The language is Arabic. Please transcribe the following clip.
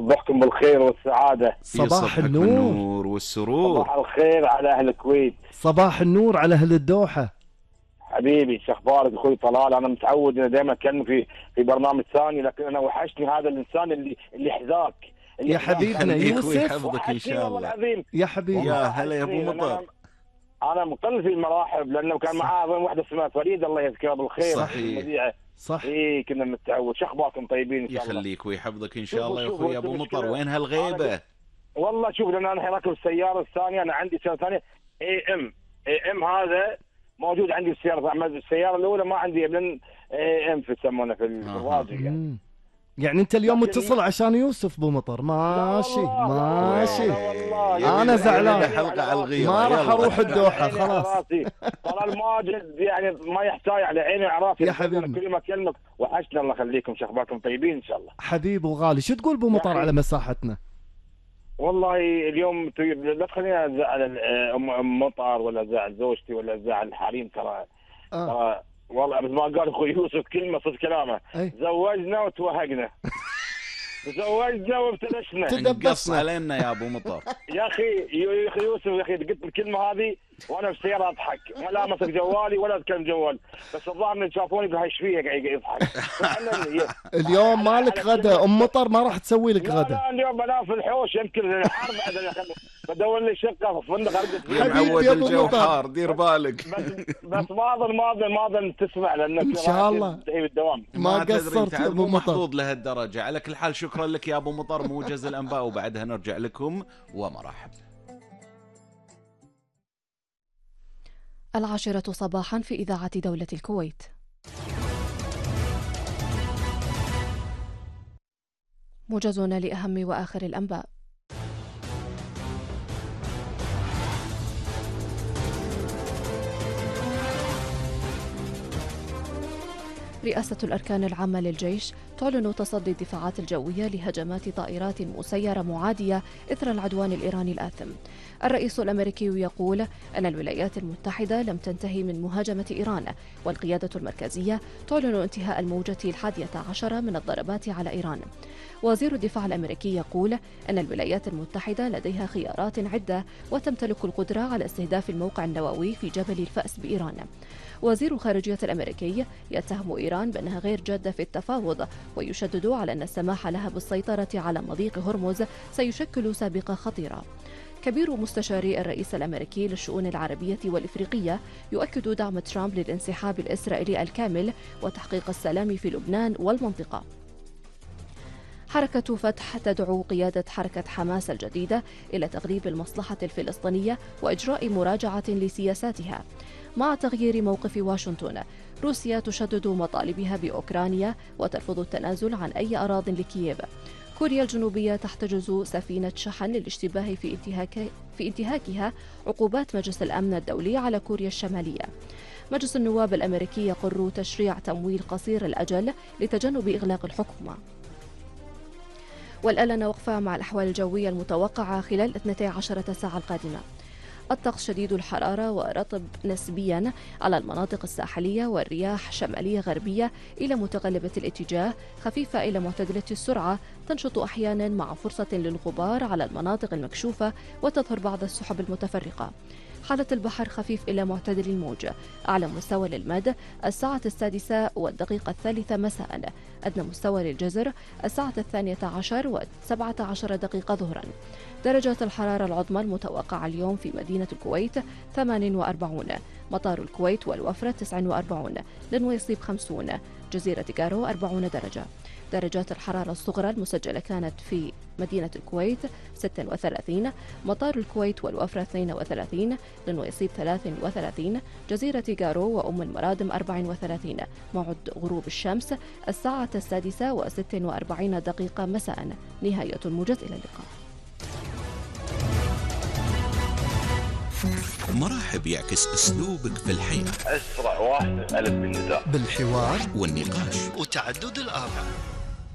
صبحكم بالخير والسعادة. صباح النور والسرور. صباح الخير على أهل الكويت. صباح النور على أهل الدوحة. حبيبي شو أخبارك أخوي طلال؟ أنا متعود أنا دائما أكلم في برنامج ثاني، لكن أنا وحشني هذا الإنسان اللي حذاك. يا حبيبنا يوسف يحفظك إن شاء الله. يا حبيبي. يا هلا يا أبو مطر. أنا مقل في المراحب لأنه كان معاه واحدة اسمها فريدة الله يذكرها بالخير. صحيح. صح. إيه كنا متعود. شو أخباركم طيبين إن شاء الله؟ يخليك ويحفظك إن شاء الله يا أخوي أبو مطر. وين هالغيبة؟ والله شوف لأن أنا راكب السيارة الثانية، أنا عندي سيارة ثانية AM هذا موجود عندي السيارة. السيارة الأولى ما عندي إلا AM في يسمونه في الراديو يعني انت اليوم متصل عشان يوسف ابو مطر؟ ماشي. انا زعلان حلقه على الغيره، ما راح اروح الدوحه خلاص. ترى الماجد يعني ما يحتاج على عيني وعراسي يا حبيبي. كل ما اكلمك وحشنا. الله يخليكم. شو اخباركم طيبين ان شاء الله؟ حبيب وغالي. شو تقول ابو مطر على مساحتنا؟ والله اليوم لا تخليني ازعل ام مطر ولا ازعل زوجتي ولا ازعل الحريم. ترى والله بس ما قال اخوي يوسف كلمه صدق كلامه. زوجنا وتوهقنا. تزوجنا وابتلشنا. تدبس علينا يا ابو مطر. يا اخي يوسف يا اخي قلت الكلمه هذه وانا في السياره اضحك، لا امسك جوالي ولا اتكلم جوال، بس الظاهر ان شافوني قالوا ايش فيه قاعد يضحك. اليوم مالك غدا؟ ام مطر ما راح تسوي لك غدا. لا اليوم بنام في الحوش يمكن الحر بعد بدور لي شقه في فندق ارقد فيه. معود الجو حار دير بالك. بس ما تسمع لانك ان شاء الله بالدوام. ما قصرت يا ابو مطر. محظوظ لهالدرجه. على كل حال شكرا لك يا ابو مطر. موجز الانباء وبعدها نرجع لكم ومرحب. 10 صباحا في إذاعة دولة الكويت. موجزنا لأهم وآخر الأنباء. رئاسة الأركان العامة للجيش تعلن تصدي الدفاعات الجوية لهجمات طائرات مسيرة معادية إثر العدوان الإيراني الآثم. الرئيس الأمريكي يقول أن الولايات المتحدة لم تنتهي من مهاجمة إيران، والقيادة المركزية تعلن انتهاء الموجة 11 من الضربات على إيران. وزير الدفاع الأمريكي يقول أن الولايات المتحدة لديها خيارات عدة وتمتلك القدرة على استهداف الموقع النووي في جبل الفأس بإيران. وزير الخارجية الأمريكي يتهم إيران بأنها غير جادة في التفاوض، ويشدد على أن السماح لها بالسيطرة على مضيق هرمز سيشكل سابقة خطيرة. كبير مستشاري الرئيس الأمريكي للشؤون العربية والإفريقية يؤكد دعم ترامب للانسحاب الإسرائيلي الكامل وتحقيق السلام في لبنان والمنطقة. حركة فتح تدعو قيادة حركة حماس الجديدة إلى تغليب المصلحة الفلسطينية وإجراء مراجعة لسياساتها. مع تغيير موقف واشنطن، روسيا تشدد مطالبها بأوكرانيا وترفض التنازل عن أي أراضٍ لكييف. كوريا الجنوبية تحتجز سفينة شحن للاشتباه في انتهاكها عقوبات مجلس الأمن الدولي على كوريا الشمالية. مجلس النواب الأمريكي يقر تشريع تمويل قصير الأجل لتجنب إغلاق الحكومة. والآن وقفة مع الأحوال الجوية المتوقعة خلال 12 ساعة القادمة. الطقس شديد الحرارة ورطب نسبيا على المناطق الساحلية، والرياح شمالية غربية إلى متقلبة الاتجاه خفيفة إلى معتدلة السرعة، تنشط أحيانا مع فرصة للغبار على المناطق المكشوفة وتظهر بعض السحب المتفرقة. حالة البحر خفيف إلى معتدل الموج. أعلى مستوى للمد 6:03 مساء. أدنى مستوى للجزر 12:17 ظهرا. درجات الحرارة العظمى المتوقعة اليوم في مدينة الكويت 48، مطار الكويت والوفرة 49، لنويصيب 50، جزيرة جارو 40 درجة. درجات الحرارة الصغرى المسجلة كانت في مدينة الكويت 36، مطار الكويت والوفرة 32، لنويصيب 33، جزيرة جارو وأم المرادم 34. موعد غروب الشمس 6:46 مساء. نهاية الموجز، إلى اللقاء. مرحب يعكس أسلوبك في الحياة. أسرع واحد ألف بالنداء، بالحوار والنقاش وتعدد الآراء.